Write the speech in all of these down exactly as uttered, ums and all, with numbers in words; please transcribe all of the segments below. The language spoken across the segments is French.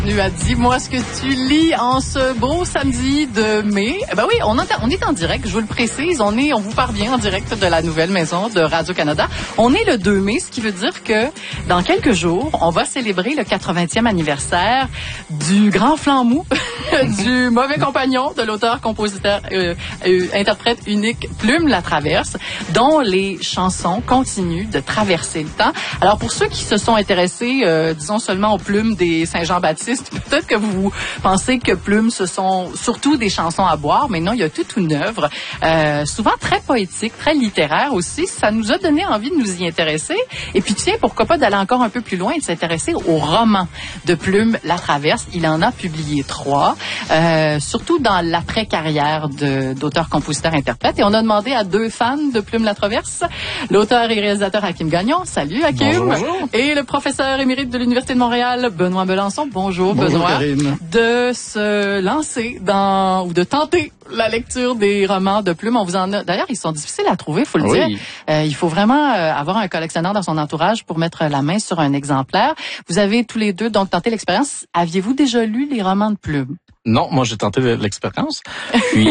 À Dis-moi ce que tu lis en ce beau samedi de mai. Ben oui, on, entend, on est en direct, je vous le précise. On est, on vous parvient en direct de la nouvelle maison de Radio-Canada. On est le deux mai, ce qui veut dire que dans quelques jours, on va célébrer le quatre-vingtième anniversaire du grand flanc mou, du mauvais compagnon de l'auteur, compositeur, euh, euh, interprète unique Plume Latraverse, dont les chansons continuent de traverser le temps. Alors pour ceux qui se sont intéressés, euh, disons seulement aux plumes des Saint-Jean-Baptiste, peut-être que vous pensez que Plume, ce sont surtout des chansons à boire, mais non, il y a toute une œuvre, euh, souvent très poétique, très littéraire aussi. Ça nous a donné envie de nous y intéresser. Et puis tiens, pourquoi pas d'aller encore un peu plus loin et de s'intéresser au roman de Plume Latraverse. Il en a publié trois, euh, surtout dans l'après-carrière de, d'auteur, compositeur, interprète. Et on a demandé à deux fans de Plume Latraverse, l'auteur et réalisateur Hakim Gagnon. Salut Hakim. Bonjour, bonjour. Et le professeur émérite de l'Université de Montréal, Benoît Melançon. Bonjour, Bonjour Benoît. Karine. De se lancer dans, ou de tenter la lecture des romans de Plume. On vous en a, d'ailleurs, ils sont difficiles à trouver, faut le Oui. dire. Euh, il faut vraiment euh, avoir un collectionneur dans son entourage pour mettre la main sur un exemplaire. Vous avez tous les deux donc tenté l'expérience. Aviez-vous déjà lu les romans de Plume? Non, moi j'ai tenté l'expérience. Puis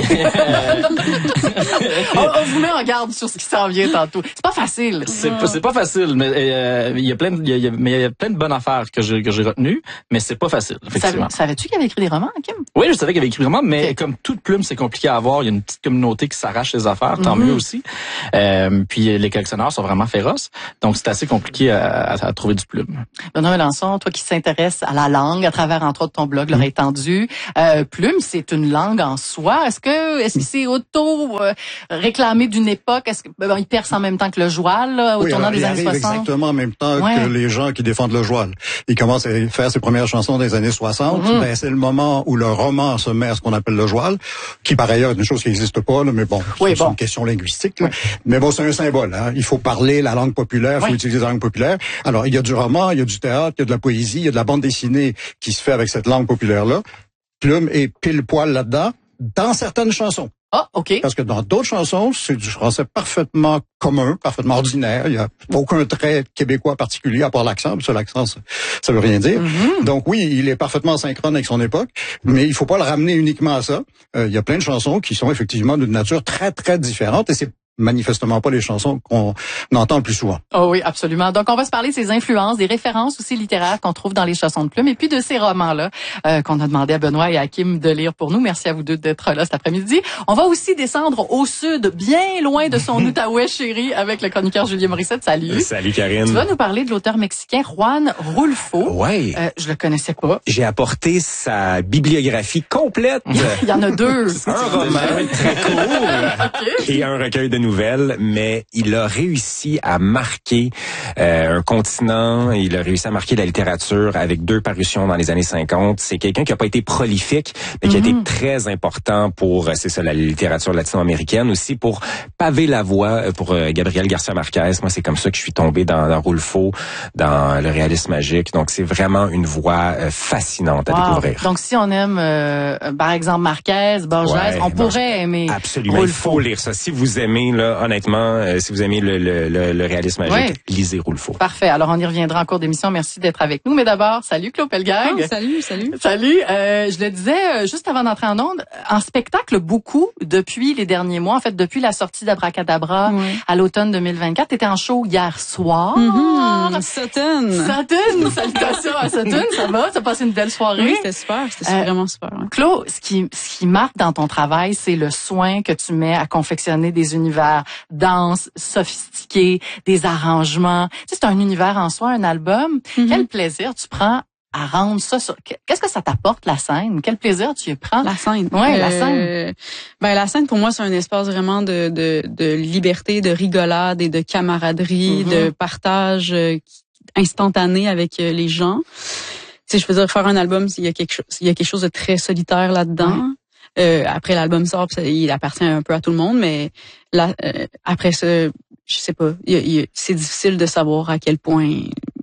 on, on vous met en garde sur ce qui s'en vient tantôt. C'est pas facile. c'est pas, c'est pas facile, mais euh, il y a plein de, il y a, mais il y a plein de bonnes affaires que j'ai que j'ai retenues, mais c'est pas facile effectivement. Savais, savais-tu qu'il avait écrit des romans, Hakim? Oui, je savais qu'il avait écrit des romans, mais Okay. comme toute Plume, c'est compliqué à avoir. Il y a une petite communauté qui s'arrache les affaires, tant Mm-hmm. mieux aussi. Euh, puis les collectionneurs sont vraiment féroces, donc c'est assez compliqué à, à, à trouver du Plume. Benoît Melançon, toi qui s'intéresse à la langue à travers entre autres ton blog L'Oreille tendue, euh, Plume, c'est une langue en soi. Est-ce que est-ce que c'est auto euh, réclamé d'une époque? Est-ce que ben, il perce en même temps que le joual là, au oui, tournant alors, des il années arrive soixante? exactement en même temps Ouais. que les gens qui défendent le joual. Il commence à faire ses premières chansons des années soixante. Mm-hmm. Ben, c'est le moment où le roman se met à ce qu'on appelle le joual, qui par ailleurs est une chose qui n'existe pas, là, mais bon, Oui, c'est bon. une question linguistique. Là. Mais bon, c'est un symbole. Hein. Il faut parler la langue populaire, il faut Oui. utiliser la langue populaire. Alors, il y a du roman, il y a du théâtre, il y a de la poésie, il y a de la bande dessinée qui se fait avec cette langue populaire-là. Plume est pile poil là-dedans, dans certaines chansons. Ah, OK. Parce que dans d'autres chansons, c'est du français parfaitement commun, parfaitement ordinaire. Il n'y a aucun trait québécois particulier à part l'accent. Parce que l'accent, ça, ça veut rien dire. Mm-hmm. Donc oui, il est parfaitement synchrone avec son époque, mais il faut pas le ramener uniquement à ça. Euh, il y a plein de chansons qui sont effectivement d'une nature très, très différente et c'est manifestement pas les chansons qu'on entend le plus souvent. Oh oui, absolument. Donc, on va se parler de ses influences, des références aussi littéraires qu'on trouve dans les chansons de Plume et puis de ces romans-là euh, qu'on a demandé à Benoît et à Hakim de lire pour nous. Merci à vous deux d'être là cet après-midi. On va aussi descendre au sud, bien loin de son Outaouais chéri, avec le chroniqueur Julien Morissette. Salut. Salut Karine. Tu vas nous parler de l'auteur mexicain Juan Rulfo. Ouais. Euh, je le connaissais pas. J'ai apporté sa bibliographie complète. Il y en a deux. Un roman très court OK. et un recueil de nouvelles, mais il a réussi à marquer euh, un continent, il a réussi à marquer la littérature avec deux parutions dans les années cinquante. C'est quelqu'un qui a pas été prolifique, mais qui Mm-hmm. a été très important pour, c'est ça, la littérature latino-américaine, aussi pour paver la voie pour euh, Gabriel Garcia Marquez. Moi, c'est comme ça que je suis tombé dans, dans Rulfo, dans le réalisme magique. Donc, c'est vraiment une voie euh, fascinante à Wow. découvrir. Donc, si on aime, euh, par exemple, Marquez, Borges, Ouais, on Borges. pourrait aimer Absolument, Rulfo. il faut lire ça. Si vous aimez, là, honnêtement, euh, si vous aimez le, le, le, le réalisme magique, Ouais. lisez Rulfo. Parfait. Alors, on y reviendra en cours d'émission. Merci d'être avec nous. Mais d'abord, salut Claude Pelgag. Oh, salut, salut. Salut. Euh, je le disais euh, juste avant d'entrer en onde, en spectacle beaucoup depuis les derniers mois. En fait, depuis la sortie d'Abracadabra Oui. à l'automne deux mille vingt-quatre. T'étais en show hier soir. Mm-hmm. Sutton. Sutton, salutations à Sutton. Ça va? T'as passé une belle soirée? Oui, c'était super. C'était Euh, vraiment super. Ouais. Claude, ce qui, ce qui marque dans ton travail, c'est le soin que tu mets à confectionner des univers denses, sophistiqués, des arrangements. Tu sais, c'est un univers en soi, un album. Mm-hmm. Quel plaisir tu prends à rendre ça sur... Qu'est-ce que ça t'apporte, la scène? Quel plaisir tu y prends? La scène. Ouais, la Euh, scène. Ben la scène pour moi c'est un espace vraiment de de, de liberté, de rigolade et de camaraderie, Mm-hmm. de partage euh, instantané avec euh, les gens. Tu sais, je veux dire faire un album, il y a quelque chose, il y a quelque chose de très solitaire là-dedans. Euh, après l'album sort, ça, il appartient un peu à tout le monde, mais là euh, après ça, je sais pas, il y a, il y a, c'est difficile de savoir à quel point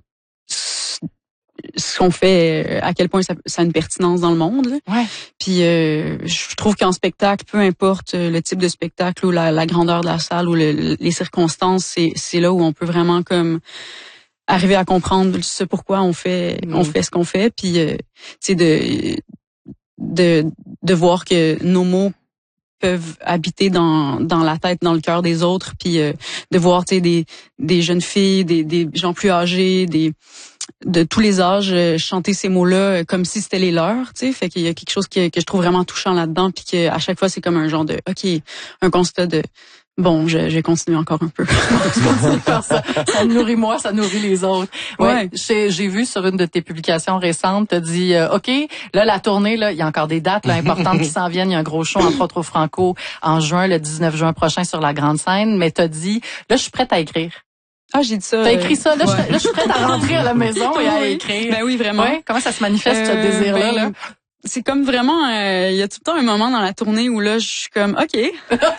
ce qu'on fait, à quel point ça, ça a une pertinence dans le monde. Là. Ouais. Puis euh, je trouve qu'en spectacle, peu importe le type de spectacle ou la, la grandeur de la salle ou le, les circonstances, c'est, c'est là où on peut vraiment comme arriver à comprendre ce pourquoi on fait mmh. on fait ce qu'on fait, puis euh, c'est de de de voir que nos mots peuvent habiter dans dans la tête, dans le cœur des autres, puis euh, de voir tu sais des des jeunes filles, des des gens plus âgés, des de tous les âges euh, chanter ces mots-là euh, comme si c'était les leurs, tu sais, fait qu'il y a quelque chose que que je trouve vraiment touchant là-dedans, puis que à chaque fois c'est comme un genre de OK, un constat de bon, je, je vais continuer encore un peu. ça, ça nourrit moi, ça nourrit les autres. Ouais, ouais. J'ai, j'ai vu sur une de tes publications récentes, t'as dit, euh, OK, là, la tournée, là, il y a encore des dates là, importantes qui s'en viennent. Il y a un gros show, entre autres au Franco, en juin, le dix-neuf juin prochain sur la grande scène. Mais t'as dit, là, je suis prête à écrire. Ah, j'ai dit ça. T'as écrit ça. Là, ouais. je, là, je suis prête à rentrer à la maison et à écrire. Ben oui, vraiment. Ouais. Comment ça se manifeste, euh, ce désir-là, ben, là? C'est comme vraiment, il euh, y a tout le temps un moment dans la tournée où là, je suis comme, OK. C'est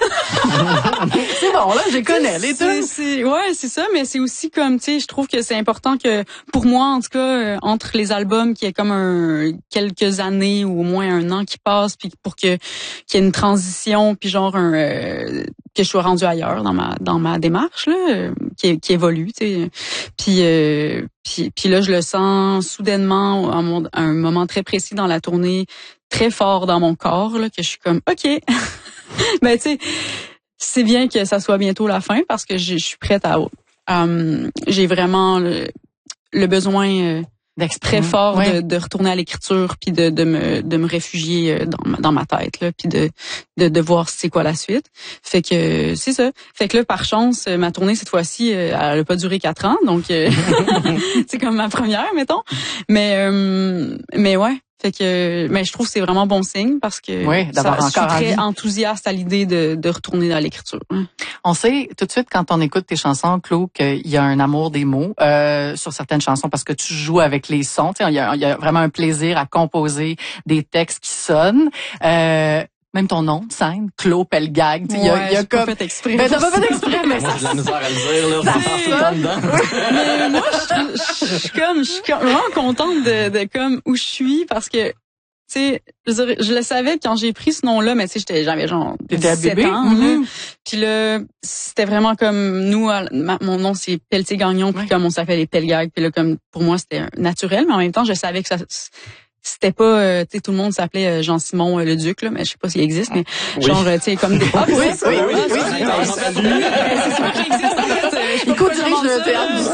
bon, là, je connais les deux. C'est, ouais, c'est ça, mais c'est aussi comme, tu sais, je trouve que c'est important que, pour moi, en tout cas, euh, entre les albums, qu'il y ait comme un, quelques années ou au moins un an qui passe, puis pour que, qu'il y ait une transition, puis genre un, euh, que je sois rendue ailleurs dans ma, dans ma démarche, là, euh, qui, qui évolue, tu sais. Puis, euh, Puis, puis là, je le sens soudainement à un, à un moment très précis dans la tournée, très fort dans mon corps, là, que je suis comme, OK. Ben, tu sais, c'est bien que ça soit bientôt la fin parce que je, je suis prête à... Um, j'ai vraiment le, le besoin euh, très fort ouais. de, de retourner à l'écriture puis de, de me de me réfugier dans ma, dans ma tête, là, puis de, de, de voir c'est quoi la suite. Fait que c'est ça. Fait que là, par chance, ma tournée cette fois-ci, elle a pas duré quatre ans, donc euh, c'est comme ma première, mettons. Mais euh, mais ouais. Fait que, mais je trouve que c'est vraiment bon signe parce que oui, d'avoir ça, encore je suis très envie. enthousiaste à l'idée de, de retourner dans l'écriture. On sait tout de suite quand on écoute tes chansons, Claude, qu'il y a un amour des mots euh, sur certaines chansons parce que tu joues avec les sons. Tu sais, il y a, il y a vraiment un plaisir à composer des textes qui sonnent. Euh, Même ton nom, scène, Claude Pelgag. Il y a, ouais, y a comme. Pas fait exprès. Ben, t'as pas fait exprès, mais moi, ça. j'ai de la misère à le dire, là. Ça c'est ça dedans. Mais moi, je, je suis comme, je suis comme vraiment contente de, de comme où je suis parce que, tu sais, je, je le savais quand j'ai pris ce nom-là, mais tu sais, j'étais, j'avais genre dix-sept ans. Mm-hmm. Puis là, c'était vraiment comme nous, ma, mon nom c'est Pelletier Gagnon, puis ouais. comme on s'appelle les Pelgag, puis là comme pour moi c'était naturel, mais en même temps je savais que ça c'était pas euh, tu sais tout le monde s'appelait euh, Jean-Simon euh, le Duc là, mais je sais pas s'il existe, mais oui. genre tu sais comme des ah oui oui oui, oui, oui. c'est sûr qu'il existe en fait. Il co-dirige le théâtre du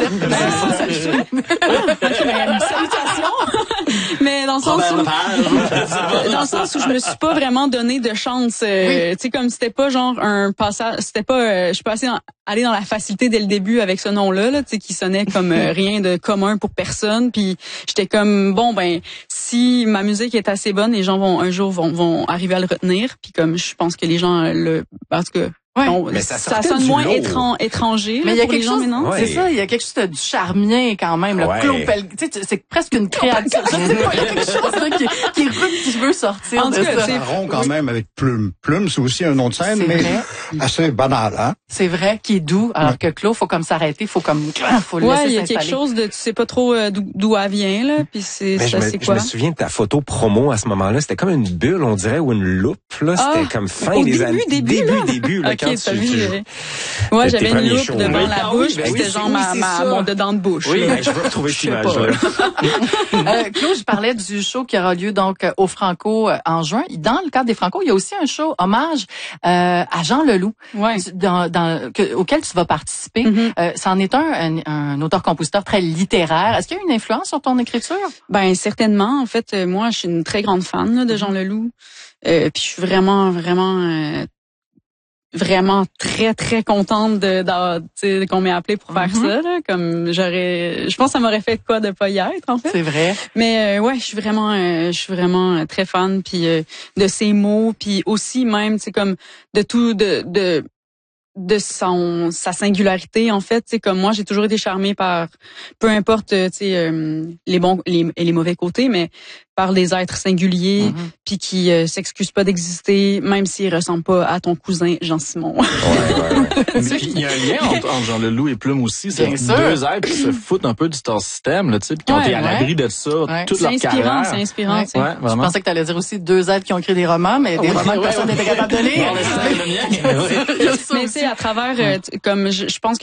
cercle. Salutations. Mais dans le sens où dans le sens où je me suis pas vraiment donné de chance, euh, oui. tu sais comme c'était pas genre un passage, c'était pas euh, je suis pas assez aller dans la facilité dès le début avec ce nom-là là, tu sais qui sonnait comme euh, rien de commun pour personne, puis j'étais comme bon ben si ma musique est assez bonne, les gens vont un jour vont vont arriver à le retenir, puis comme je pense que les gens le en tout cas ouais. on, mais ça, ça sonne moins étran, étranger mais il y a quelque gens, chose non? Ouais. C'est ça, il y a quelque chose de du charmien quand même le ouais. Claude Pelgag, tu sais c'est presque une créature. Je sais pas, il y a quelque chose là qui qui est rude qui veut sortir en de tout cas, ça. C'est rond quand même avec Plume. Plume c'est aussi un nom de scène c'est mais vrai. Assez banal hein. C'est vrai qui est doux alors ouais. que Claude faut comme s'arrêter, faut comme faut le ouais, laisser il y a s'installer. Quelque chose de tu sais pas trop d'où, d'où elle vient là, puis c'est mais ça je me, c'est quoi? Je me souviens de ta photo promo à ce moment-là, c'était comme une bulle on dirait ou une loupe là, ah, c'était comme fin des début, années début début début, début là okay, quand tu, vu, tu ouais, j'avais une loupe shows, devant oui. la ah, bouche, oui, ben puis oui, c'était genre oui, ma, ma mon dedans de bouche. Oui, ben, je veux retrouver cette image-là. euh, Claude, je parlais du show qui aura lieu donc au Franco euh, en juin. Dans le cadre des Franco, il y a aussi un show hommage euh, à Jean Leloup, ouais. dans, dans, que, auquel tu vas participer. Mm-hmm. Euh, c'en est un, un, un auteur-compositeur très littéraire. Est-ce qu'il y a une influence sur ton écriture? Ben certainement. En fait, euh, moi, je suis une très grande fan là, de Jean Leloup. Euh, puis je suis vraiment, vraiment... Euh, vraiment très très contente de, de, de qu'on m'ait appelé pour faire mm-hmm. ça là, comme j'aurais je pense que ça m'aurait fait quoi de pas y être en fait. C'est vrai. Mais euh, ouais, je suis vraiment euh, je suis vraiment très fan puis euh, de ses mots puis aussi même c'est comme de tout de de de son sa singularité en fait, tu sais comme moi j'ai toujours été charmée par peu importe tu sais euh, les bons les et les mauvais côtés mais par des êtres singuliers mm-hmm. puis qui euh, s'excusent pas d'exister même s'ils ressemblent pas à ton cousin Jean-Simon. Ouais, ouais, ouais. Il y a un lien entre, entre Jean Leloup et Plume aussi, c'est deux êtres qui se foutent un peu du star system là, tu sais, puis qui ont ouais, été à ouais. l'abri de ça ouais. toute leur carrière. C'est inspirant, c'est inspirant. Ouais, ouais, je pensais que tu allais dire aussi deux êtres qui ont écrit des romans, mais des oui, romans que ouais, personne n'était ouais. capable de lire. Mais tu sais, à travers, euh, comme je, je pense que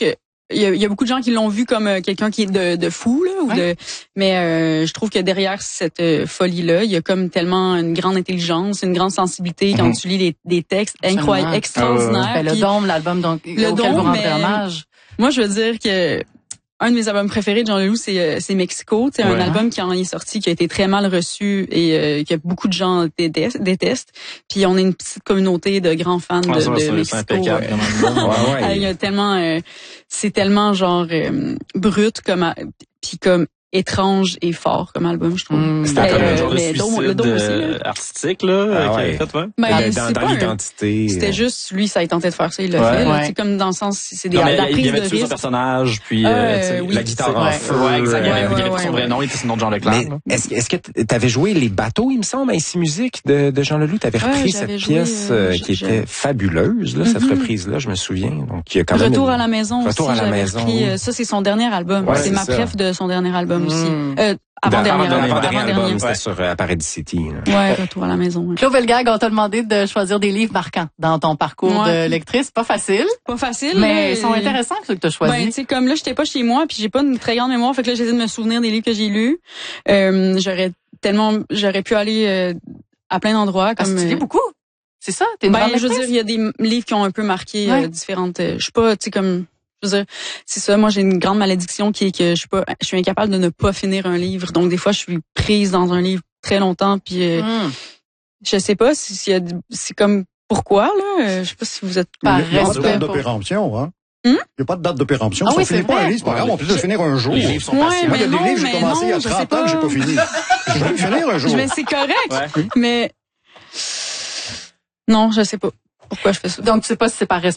il y a, il y a beaucoup de gens qui l'ont vu comme euh, quelqu'un qui est de, de fou là, ou ouais. de, mais euh, je trouve que derrière cette euh, folie-là, il y a comme tellement une grande intelligence, une grande sensibilité quand Mm-hmm. tu lis les, des textes incroyables, extraordinaires. Ben, le Puis Dôme, l'album donc le auquel Dôme, vous rendez mais- hommage. moi, je veux dire que un de mes albums préférés de Jean Leloup, c'est euh, c'est Mexico. C'est un Ouais. album qui en est sorti, qui a été très mal reçu et euh, que beaucoup de gens détestent. détestent. Puis on est une petite communauté de grands fans de, Ah, ça, de c'est- c'est Mexico. impeccable, Euh, quand même. Ouais, ouais. ah, il y a tellement, euh, c'est tellement genre euh, brut comme, a- puis comme étrange et fort comme album, je trouve. Mm. C'était Mais, comme un euh, genre de mais suicide Dôme- le Dôme aussi, là. euh, artistique, là, Ah, euh, qu'il ouais. avait fait, ouais. Ben, dans c'est dans pas un- l'identité. C'était euh, juste lui, ça a tenté de faire ça, il l'a Ouais. fait. là. Ouais. Tu sais, comme dans le sens, c'est des Non, mais la il prise y avait de tué son risque. personnage, puis Ah, euh, tu sais, oui, la guitare c'est- en ouais, feu. Ouais, exact. Il y avait, Ouais, il y avait ouais, plus son ouais. vrai nom, il était sinon Jean Leclerc. Mais là. est-ce que est-ce que tu avais joué Les Bateaux, il me semble, à Ici Musique de, de Jean Leloup? Tu avais Ouais, repris j'avais cette joué, pièce euh, euh, je- qui je- était fabuleuse, là, cette Mhm. reprise-là, je me souviens. Donc, il y a quand même Retour une- à la maison Retour aussi, à la j'avais maison, repris, oui. euh, ça, c'est son dernier album. Ouais, c'est c'est ma ça. préf de son dernier album aussi. Mm. Euh, Dans- avant-dernier. avant- avant-dernier avant-dernier. album, c'était Ouais. sur euh, Paradise City. là. Ouais, Retour à la maison. ouais. Claude Velgag, on t'a demandé de choisir des livres marquants dans ton parcours Ouais. de lectrice. Pas facile, Pas facile. mais là, ils sont et- intéressants ceux que tu as Ben, choisis. tu sais, comme là, j'étais pas chez moi, puis j'ai pas une très grande mémoire, fait que là, j'essaie de me souvenir des livres que j'ai lus. Euh, j'aurais tellement, j'aurais pu aller euh, à plein d'endroits, Parce comme. que tu lis euh, beaucoup. C'est ça? T'es une Ben, grande je veux dire, lectrice? il y a des m- livres qui ont un peu marqué Ouais. euh, différentes. euh, je suis pas, tu sais, comme. Je veux dire, c'est ça. Moi, j'ai une grande malédiction qui est que je suis pas, je suis incapable de ne pas finir un livre. Donc, des fois, je suis prise dans un livre très longtemps, puis euh, Mm. je sais pas si s'il y a, d- c'est comme pourquoi là. euh, je sais pas si vous êtes. Par Il n'y a pas de respect date de pour- péremption, hein? Hmm? Il n'y a pas de date de péremption. Ah Si oui, on finit c'est pas un vrai. livre, c'est pas grave, on peut juste le finir un jour. Les livres sont Ouais, patients. Moi, il y a mais des livres que j'ai non, commencé il y a mais non, je trente sais ans que j'ai pas. pas fini. Je vais le finir un jour. Mais c'est correct. Ouais. Mais non, je sais pas pourquoi je fais ça. Donc, tu sais pas si c'est par respect